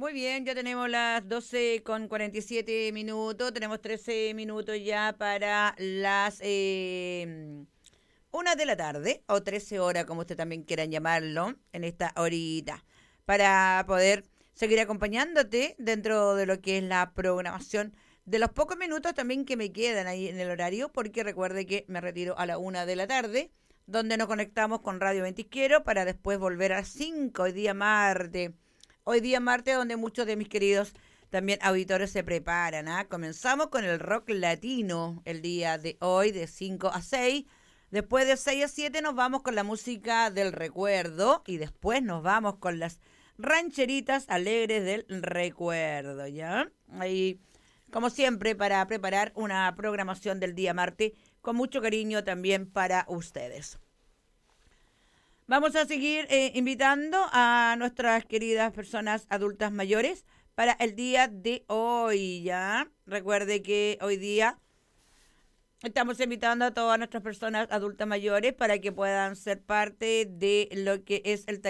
Muy bien, ya tenemos las 12:47 minutos, tenemos 13 minutos ya para las 1 de la tarde, o 13 horas, como usted también quieran llamarlo, en esta horita, para poder seguir acompañándote dentro de lo que es la programación de los pocos minutos también que me quedan ahí en el horario, porque recuerde que me retiro a la 1 de la tarde, donde nos conectamos con Radio Ventisquero para después volver a las 5, hoy día martes. Hoy día martes, donde muchos de mis queridos también auditores se preparan. ¿Ah? Comenzamos con el rock latino el día de hoy, de 5 a 6. Después de 6 a 7 nos vamos con la música del recuerdo y después nos vamos con las rancheritas alegres del recuerdo, ¿ya? Ahí, como siempre, para preparar una programación del día martes con mucho cariño también para ustedes. Vamos a seguir invitando a nuestras queridas personas adultas mayores para el día de hoy, ¿ya? Recuerde que hoy día estamos invitando a todas nuestras personas adultas mayores para que puedan ser parte de lo que es el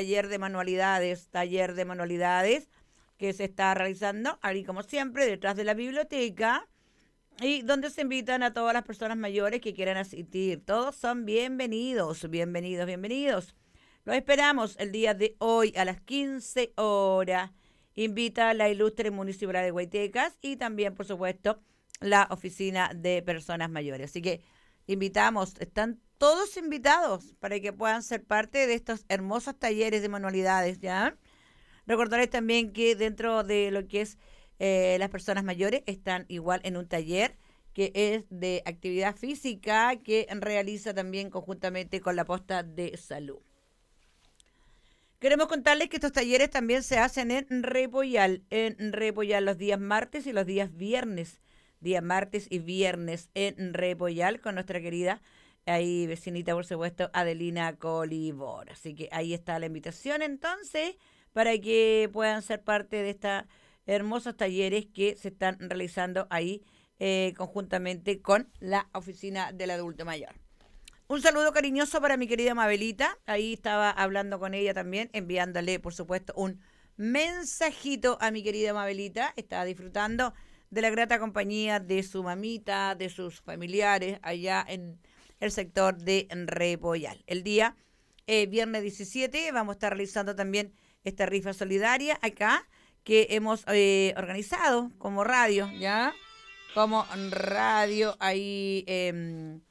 taller de manualidades que se está realizando, ahí como siempre, detrás de la biblioteca, y donde se invitan a todas las personas mayores que quieran asistir. Todos son bienvenidos, bienvenidos, bienvenidos. Los esperamos el día de hoy a las 15 horas. Invita a la ilustre municipalidad de Guaitecas y también, por supuesto, la oficina de personas mayores. Así que invitamos, están todos invitados para que puedan ser parte de estos hermosos talleres de manualidades, ¿ya? Recordarles también que dentro de lo que es las personas mayores están igual en un taller que es de actividad física que realiza también conjuntamente con la posta de salud. Queremos contarles que estos talleres también se hacen en Repoyal los días martes y los días viernes. Días martes y viernes en Repoyal con nuestra querida ahí vecinita, por supuesto, Adelina Colibor. Así que ahí está la invitación entonces para que puedan ser parte de estos hermosos talleres que se están realizando ahí conjuntamente con la oficina del adulto mayor. Un saludo cariñoso para mi querida Mabelita. Ahí estaba hablando con ella también, enviándole, por supuesto, un mensajito a mi querida Mabelita. Estaba disfrutando de la grata compañía de su mamita, de sus familiares allá en el sector de Repoyal. El día viernes 17 vamos a estar realizando también esta rifa solidaria acá que hemos organizado como radio, ¿ya? Como radio ahí